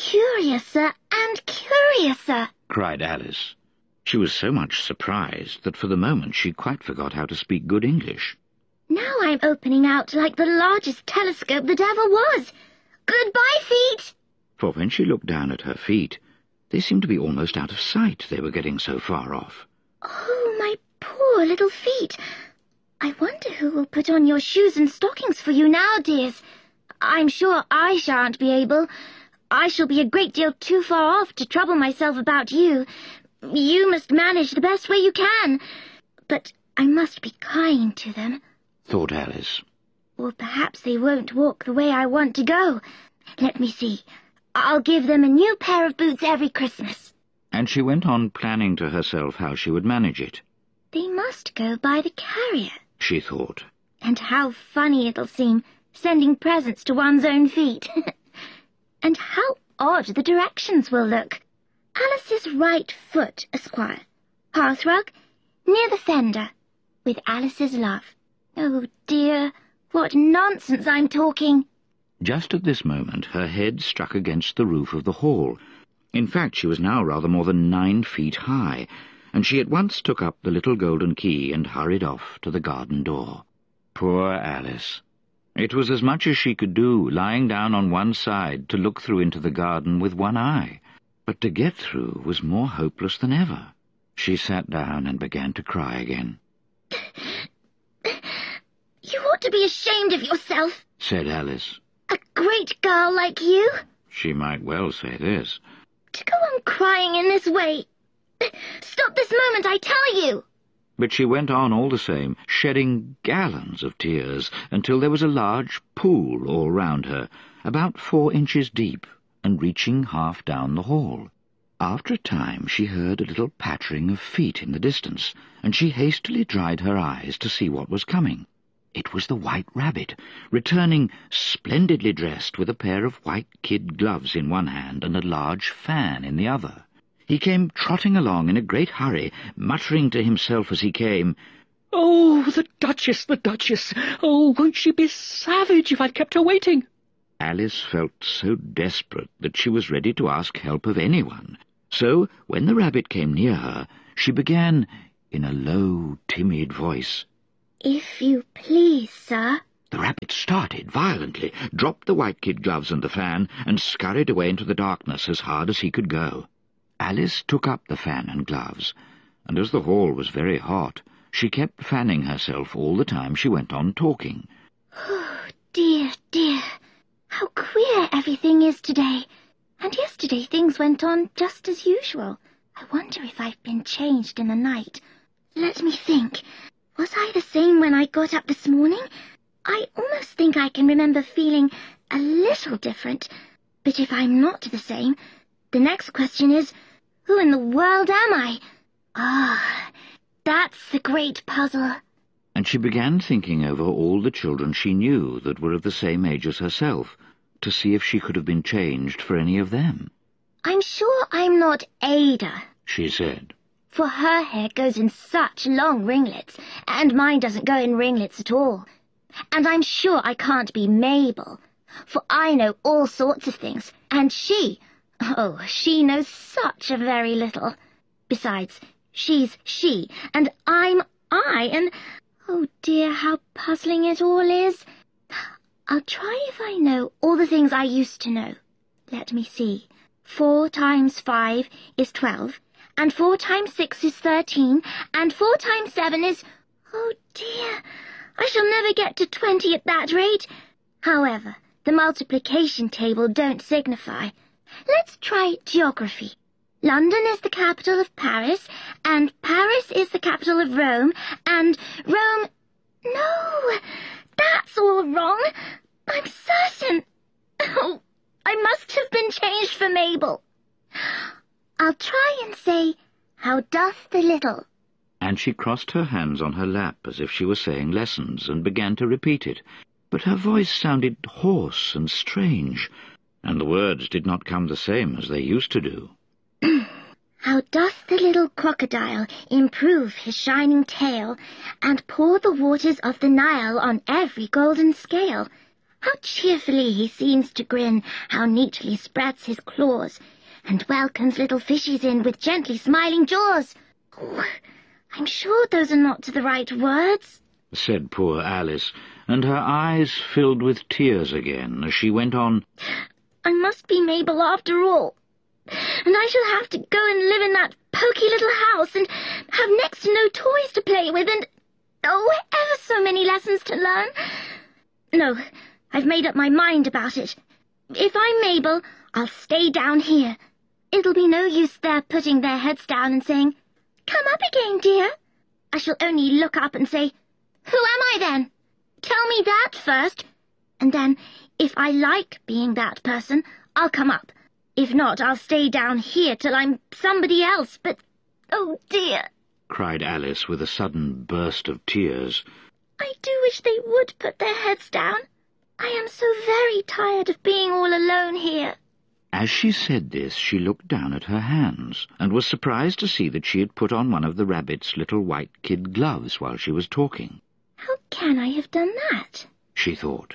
curiouser and curiouser," cried Alice. She was so much surprised that for the moment she quite forgot how to speak good English. "Now I'm opening out like the largest telescope that ever was. Goodbye, feet!" For when she looked down at her feet, they seemed to be almost out of sight, they were getting so far off. "Oh, my poor little feet. I wonder who will put on your shoes and stockings for you now, dears. I'm sure I shan't be able. I shall be a great deal too far off to trouble myself about you. You must manage the best way you can. But I must be kind to them," thought Alice. "or perhaps they won't walk the way I want to go. Let me see. I'll give them a new pair of boots every Christmas." And she went on planning to herself how she would manage it. "They must go by the carrier," she thought. "And how funny it'll seem, sending presents to one's own feet. And how odd the directions will look. Alice's right foot, Esquire. Hearthrug, near the fender, with Alice's love. Oh dear, what nonsense I'm talking." Just at this moment her head struck against the roof of the hall. In fact, she was now rather more than 9 feet high, and she at once took up the little golden key and hurried off to the garden door. Poor Alice! It was as much as she could do, lying down on one side to look through into the garden with one eye. But to get through was more hopeless than ever. She sat down and began to cry again. "You ought to be ashamed of yourself," said Alice. "a great girl like you. She might well say this. To go on crying in this way. Stop this moment, I tell you." But she went on all the same, shedding gallons of tears, until there was a large pool all round her, about 4 inches deep, and reaching half down the hall. After a time she heard a little pattering of feet in the distance, and she hastily dried her eyes to see what was coming. It was the White Rabbit, returning splendidly dressed with a pair of white kid gloves in one hand and a large fan in the other. He came trotting along in a great hurry, muttering to himself as he came, "Oh, the Duchess, the Duchess! Oh, won't she be savage if I've kept her waiting?" Alice felt so desperate that she was ready to ask help of anyone. So, when the rabbit came near her, she began, in a low, timid voice, "If you please, sir." The rabbit started violently, dropped the white kid gloves and the fan, and scurried away into the darkness as hard as he could go. Alice took up the fan and gloves, and as the hall was very hot, she kept fanning herself all the time she went on talking. "Oh, dear, dear, how queer everything is today. And yesterday things went on just as usual. I wonder if I've been changed in the night. Let me think. Was I the same when I got up this morning? I almost think I can remember feeling a little different. But if I'm not the same, the next question is, who in the world am I? Ah, that's the great puzzle." And she began thinking over all the children she knew that were of the same age as herself, to see if she could have been changed for any of them. "I'm sure I'm not Ada," she said, "for her hair goes in such long ringlets, and mine doesn't go in ringlets at all. And I'm sure I can't be Mabel, for I know all sorts of things, and she knows such a very little. Besides, she's she, and I'm I, and oh dear, how puzzling it all is. I'll try if I know all the things I used to know. Let me see. 4 times 5 is 12, and 4 times 6 is 13, and 4 times 7 is... Oh dear, I shall never get to 20 at that rate. However, the multiplication table don't signify. Let's try geography. London is the capital of Paris, and Paris is the capital of Rome, and Rome... No, that's all wrong. I'm certain. Oh, I must have been changed for Mabel. I'll try and say, how doth the little... And she crossed her hands on her lap as if she were saying lessons, and began to repeat it. But her voice sounded hoarse and strange, and the words did not come the same as they used to do. How doth the little crocodile improve his shining tail, and pour the waters of the Nile on every golden scale? How cheerfully he seems to grin, how neatly spreads his claws, and welcomes little fishies in with gently smiling jaws. Oh, I'm sure those are not the right words, said poor Alice, and her eyes filled with tears again as she went on. I must be Mabel after all, and I shall have to go and live in that poky little house and have next to no toys to play with and, oh, ever so many lessons to learn. No, I've made up my mind about it. If I'm Mabel, I'll stay down here. It'll be no use their putting their heads down and saying, "Come up again, dear." I shall only look up and say, "Who am I then? Tell me that first. And then, if I like being that person, I'll come up. If not, I'll stay down here till I'm somebody else, but, oh dear," cried Alice with a sudden burst of tears. I do wish they would put their heads down. I am so very tired of being all alone here. As she said this, she looked down at her hands, and was surprised to see that she had put on one of the rabbit's little white kid gloves while she was talking. How can I have done that? She thought.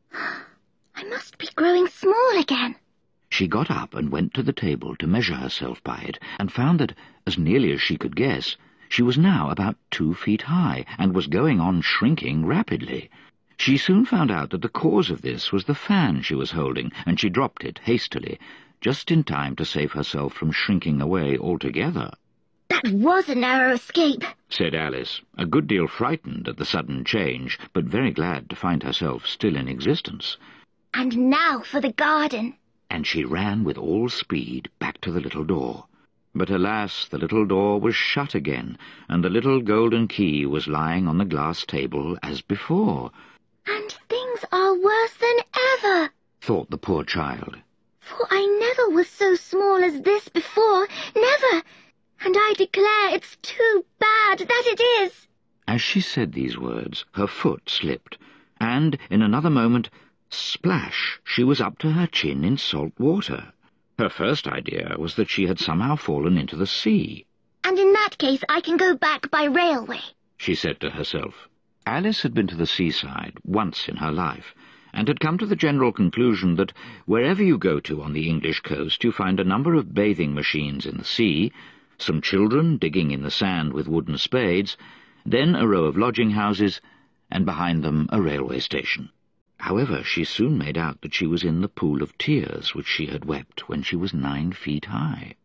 I must be growing small again. She got up and went to the table to measure herself by it, and found that, as nearly as she could guess, she was now about 2 feet high, and was going on shrinking rapidly. She soon found out that the cause of this was the fan she was holding, and she dropped it hastily, just in time to save herself from shrinking away altogether. That was a narrow escape, said Alice, a good deal frightened at the sudden change, but very glad to find herself still in existence. And now for the garden. And she ran with all speed back to the little door. But alas, the little door was shut again, and the little golden key was lying on the glass table as before. And things are worse than ever, thought the poor child. For I never was so small as this before, never, and I declare it's too bad that it is. As she said these words, her foot slipped, and in another moment, splash, she was up to her chin in salt water. Her first idea was that she had somehow fallen into the sea. And in that case I can go back by railway, she said to herself. Alice had been to the seaside once in her life, and had come to the general conclusion that wherever you go to on the English coast you find a number of bathing machines in the sea, some children digging in the sand with wooden spades, then a row of lodging-houses, and behind them a railway station. However, she soon made out that she was in the pool of tears which she had wept when she was 9 feet high.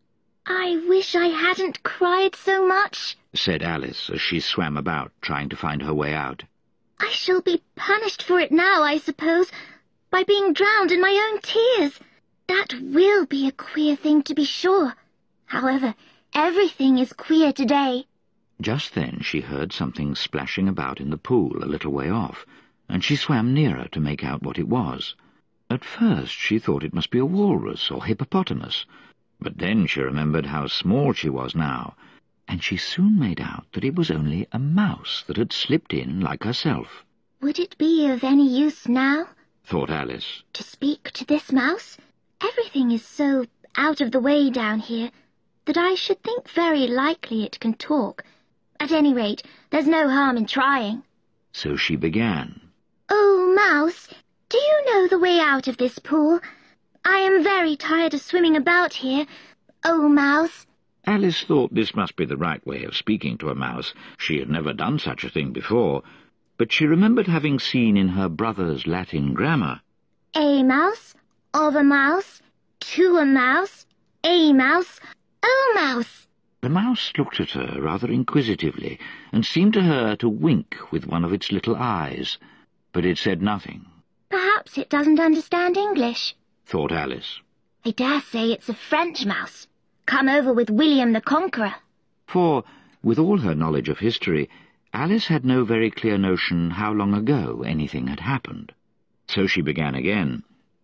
I wish I hadn't cried so much, said Alice as she swam about, trying to find her way out. I shall be punished for it now, I suppose, by being drowned in my own tears. That will be a queer thing, to be sure. However, everything is queer today. Just then she heard something splashing about in the pool a little way off, and she swam nearer to make out what it was. At first she thought it must be a walrus or hippopotamus, but then she remembered how small she was now, and she soon made out that it was only a mouse that had slipped in like herself. Would it be of any use now, thought Alice, to speak to this mouse? Everything is so out of the way down here that I should think very likely it can talk. At any rate, there's no harm in trying. So she began. Oh, Mouse, do you know the way out of this pool? I am very tired of swimming about here. Oh, Mouse. Alice thought this must be the right way of speaking to a mouse. She had never done such a thing before, but she remembered having seen in her brother's Latin grammar, A mouse, of a mouse, to a mouse, a mouse, oh, Mouse. The mouse looked at her rather inquisitively, and seemed to her to wink with one of its little eyes, but it said nothing. Perhaps it doesn't understand English, thought Alice. I dare say it's a French mouse, come over with William the Conqueror. For, with all her knowledge of history, Alice had no very clear notion how long ago anything had happened. So she began again.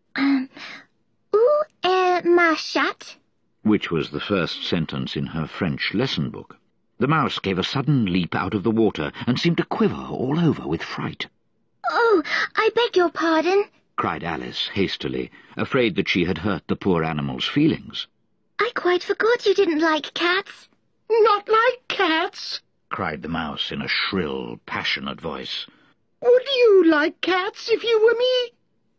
Où est ma chatte? Which was the first sentence in her French lesson book. The mouse gave a sudden leap out of the water, and seemed to quiver all over with fright. Oh, I beg your pardon, cried Alice hastily, afraid that she had hurt the poor animal's feelings. I quite forgot you didn't like cats. Not like cats, cried the mouse in a shrill, passionate voice. Would you like cats if you were me?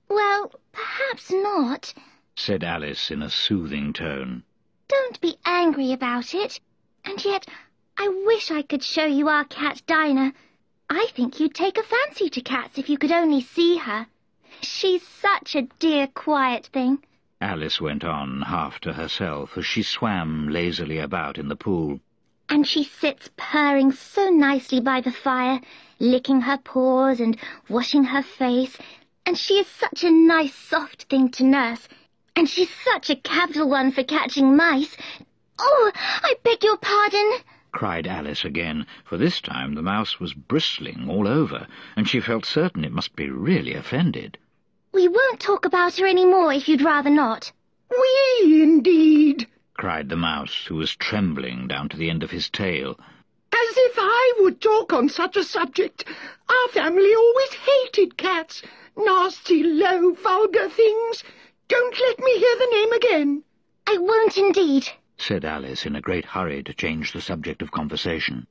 Well, perhaps not, said Alice in a soothing tone. Don't be angry about it. And yet, I wish I could show you our cat Dinah. I think you'd take a fancy to cats if you could only see her. She's such a dear, quiet thing. Alice went on, half to herself, as she swam lazily about in the pool. And she sits purring so nicely by the fire, licking her paws and washing her face, and she is such a nice, soft thing to nurse, and she's such a capital one for catching mice. Oh, I beg your pardon, cried Alice again, for this time the mouse was bristling all over, and she felt certain it must be really offended. We won't talk about her any more if you'd rather not. We, indeed, cried the mouse, who was trembling down to the end of his tail. As if I would talk on such a subject. Our family always hated cats. Nasty, low, vulgar things. Don't let me hear the name again. I won't indeed, said Alice in a great hurry to change the subject of conversation.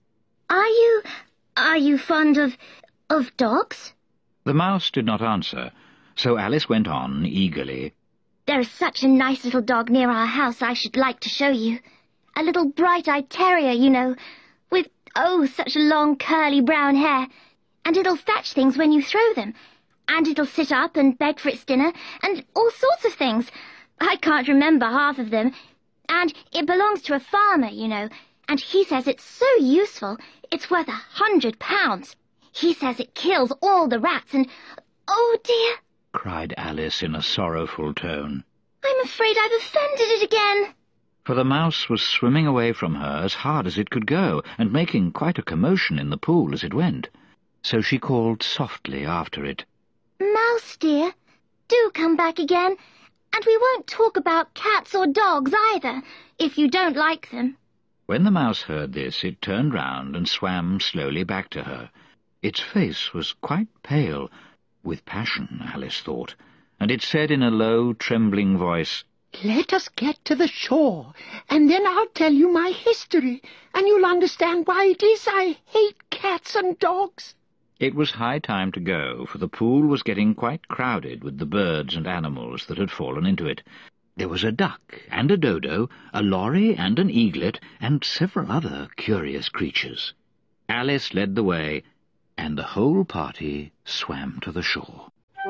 Are you fond of dogs? The mouse did not answer, so Alice went on eagerly. There is such a nice little dog near our house I should like to show you. A little bright-eyed terrier, you know, with, oh, such long curly brown hair. And it'll fetch things when you throw them. And it'll sit up and beg for its dinner, and all sorts of things. I can't remember half of them. And it belongs to a farmer, you know, and he says it's so useful, it's worth £100. He says it kills all the rats, and, oh dear, cried Alice in a sorrowful tone. I'm afraid I've offended it again. For the mouse was swimming away from her as hard as it could go, and making quite a commotion in the pool as it went. So she called softly after it. Mouse, dear, do come back again, and we won't talk about cats or dogs either, if you don't like them. When the mouse heard this, it turned round and swam slowly back to her. Its face was quite pale, with passion, Alice thought, and it said in a low, trembling voice, Let us get to the shore, and then I'll tell you my history, and you'll understand why it is I hate cats and dogs. It was high time to go, for the pool was getting quite crowded with the birds and animals that had fallen into it. There was a duck and a dodo, a lorry and an eaglet, and several other curious creatures. Alice led the way, and the whole party swam to the shore.